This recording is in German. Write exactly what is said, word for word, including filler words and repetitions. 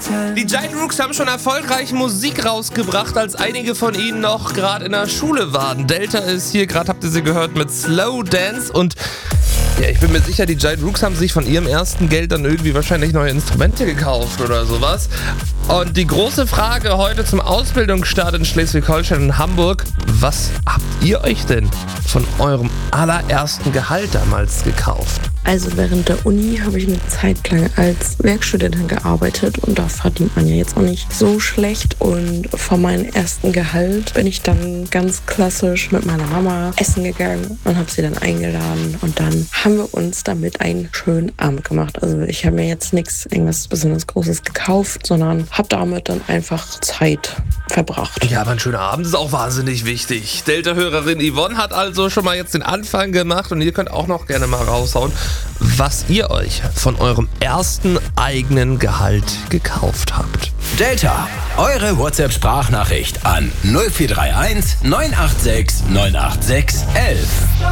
Die Giant Rooks haben schon erfolgreich Musik rausgebracht, als einige von ihnen noch gerade in der Schule waren. Delta ist hier, gerade habt ihr sie gehört, mit Slow Dance und ja, ich bin mir sicher, die Giant Rooks haben sich von ihrem ersten Geld dann irgendwie wahrscheinlich neue Instrumente gekauft oder sowas. Und die große Frage heute zum Ausbildungsstart in Schleswig-Holstein und Hamburg: Was habt ihr euch denn von eurem allerersten Gehalt damals gekauft? Also während der Uni habe ich eine Zeit lang als Werkstudentin gearbeitet und da verdient man ja jetzt auch nicht so schlecht. Und von meinem ersten Gehalt bin ich dann ganz klassisch mit meiner Mama essen gegangen und habe sie dann eingeladen und dann haben wir uns damit einen schönen Abend gemacht. Also ich habe mir jetzt nichts irgendwas besonders Großes gekauft, sondern habe damit dann einfach Zeit verbracht. Ja, aber ein schöner Abend ist auch wahnsinnig wichtig. Delta-Hörerin Yvonne hat also schon mal jetzt den Anfang gemacht und ihr könnt auch noch gerne mal raushauen, was ihr euch von eurem ersten eigenen Gehalt gekauft habt. Delta, eure WhatsApp-Sprachnachricht an null vier drei eins neun acht sechs neun acht sechs eins eins.